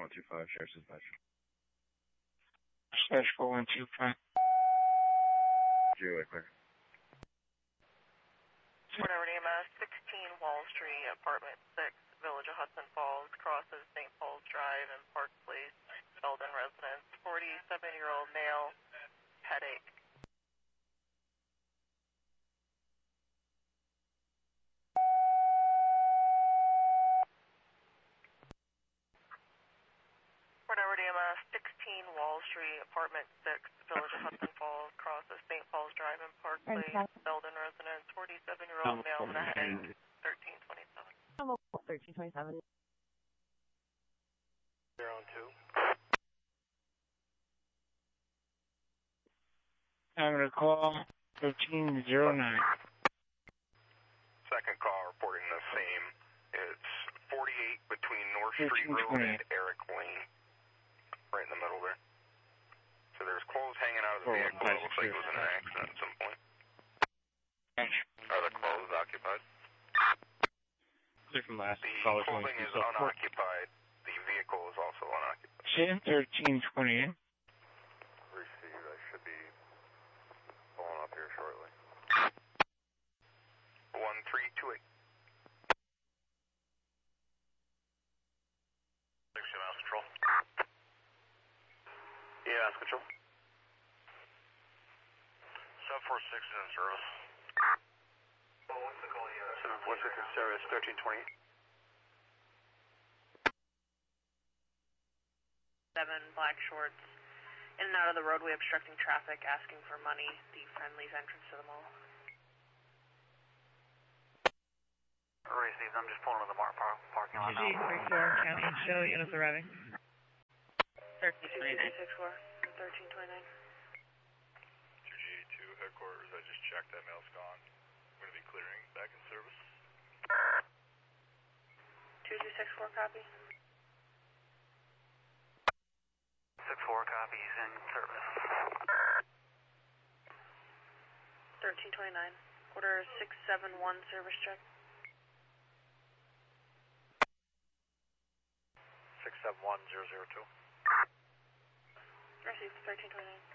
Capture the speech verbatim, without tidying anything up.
one two five, Sheriff's Dispatch. Sheriff four one two five. Zero eight clear. Whatever E M S, sixteen Wall Street, apartment six, Village of Hudson Falls, crosses Saint Paul's Drive and Park Place, Belden residence, forty-seven-year-old male, headache. Whatever E M S, sixteen Wall Street, apartment six, Village of Hudson Falls, crosses Saint Paul's Drive and Park Place, Belden residence, forty-seven-year-old male with a headache, thirteen twenty-seven. thirteen twenty-seven. Zero two. I'm going to call thirteen oh nine. Second call reporting the same. It's forty-eight between North Street Road and Eric Lane. Right in the middle there. So there's clothes hanging out of the vehicle. It looks like it was in an accident at some point. Are the clothes occupied? Clear from last The caller. clothing is unoccupied. The vehicle is also unoccupied. Shin thirteen twenty-eight. Received. I should be pulling up here shortly. one three two eight. six E M S Control. E M S Control. seven four six is in service. seven four six in service, thirteen twenty. Seven black shorts, in and out of the roadway, obstructing traffic, asking for money. The Friendly's entrance to the mall. Received. I'm just pulling in the bar park, parking lot now. G three four, counting show, units arriving. thirteen twenty-nine. six four, thirteen twenty-nine. two G two headquarters, I just checked, that mail's gone. I'm going to be clearing back in service. two two six four, copy. six four copies in service. thirteen twenty-nine. Order six seven one, service check. six seven one zero zero two. Received, thirteen twenty-nine.